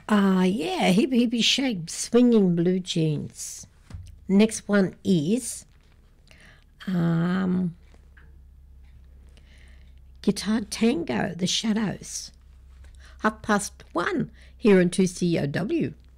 Yeah, Hippie Hippie Shake, Swinging Blue Jeans. Next one is Guitar Tango, The Shadows. 1:30 here on 2COW.